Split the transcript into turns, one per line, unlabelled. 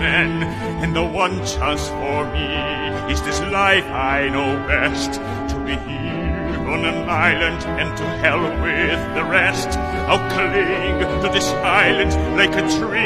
men, and the one chance for me is this life I know best. To be here on an island and to hell with the rest. I'll cling to this island like a tree.